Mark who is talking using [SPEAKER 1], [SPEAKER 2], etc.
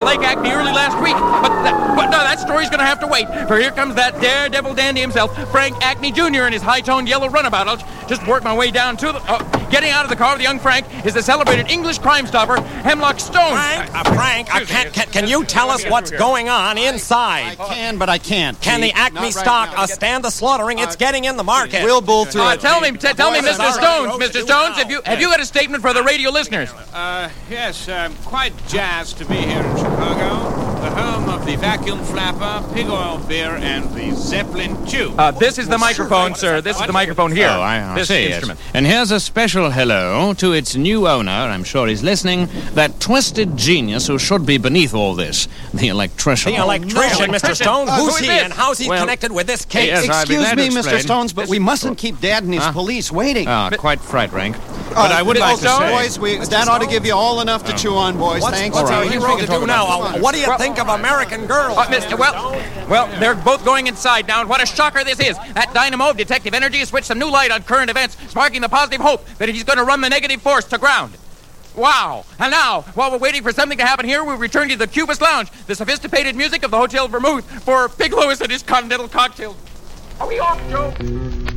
[SPEAKER 1] Lake Acme early last week. But no, that story's going to have to wait. For here comes that daredevil dandy himself, Frank Acme Jr. in his high-toned yellow runabout. I'll just work my way down to the... getting out of the car with young Frank is the celebrated English crime stopper, Hemlock Stone.
[SPEAKER 2] Frank, can you tell us what's going on inside?
[SPEAKER 3] I can, but I can't.
[SPEAKER 2] Can the Acme stock stand the slaughtering it's getting in the market?
[SPEAKER 3] We'll bull through it.
[SPEAKER 1] Tell me, Mr. Stones. Mr. Stones, have you got a statement for the radio listeners?
[SPEAKER 4] Yes, I'm quite jazzed to be here in Chicago, the home of the vacuum flapper, pig oil beer, and the Zeppelin tube.
[SPEAKER 1] This is the microphone, sir. This is the microphone here.
[SPEAKER 4] Oh, I
[SPEAKER 1] this
[SPEAKER 4] see.
[SPEAKER 1] instrument.
[SPEAKER 4] Yes. And here's a special hello to its new owner. I'm sure he's listening. That twisted genius who should be beneath all this, the electrician.
[SPEAKER 2] The electrician, Mr. Stones? Who's he, and how's he connected with this case?
[SPEAKER 4] Yes,
[SPEAKER 3] Excuse me, Mr. Stones, but we mustn't keep Dad and his police waiting.
[SPEAKER 4] Quite right, Rank. But I would like to say...
[SPEAKER 3] Boys, that ought to give you all enough to chew on, boys. Thanks.
[SPEAKER 2] What's our hero to do now? What do you think of American Girl?
[SPEAKER 1] Well, they're both going inside now, and what a shocker this is. That dynamo of detective energy has switched some new light on current events, sparking the positive hope that he's going to run the negative force to ground. Wow. And now, while we're waiting for something to happen here, we return to the Cubist Lounge, the sophisticated music of the Hotel Vermouth, for Big Louis and his continental cocktail. Are we off, Joe?